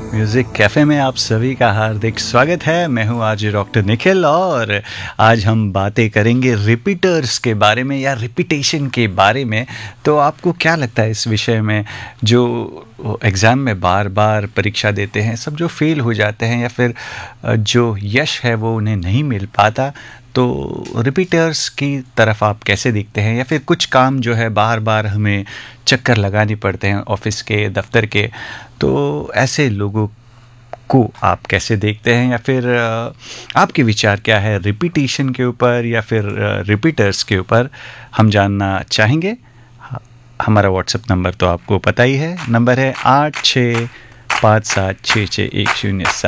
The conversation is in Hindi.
म्यूज़िक कैफ़े में आप सभी का हार्दिक स्वागत है। मैं हूं आज डॉक्टर निखिल और आज हम बातें करेंगे रिपीटर्स के बारे में या रिपीटेशन के बारे में। तो आपको क्या लगता है इस विषय में, जो एग्ज़ाम में बार बार परीक्षा देते हैं, सब जो फेल हो जाते हैं या फिर जो यश है वो उन्हें नहीं मिल पाता, तो रिपीटर्स की तरफ आप कैसे देखते हैं? या फिर कुछ काम जो है बार बार हमें चक्कर लगाने पड़ते हैं ऑफिस के, दफ्तर के, तो ऐसे लोगों को आप कैसे देखते हैं? या फिर आपके विचार क्या है रिपीटिशन के ऊपर या फिर रिपीटर्स के ऊपर, हम जानना चाहेंगे। हमारा व्हाट्सएप नंबर तो आपको पता ही है, नंबर है 8657661007।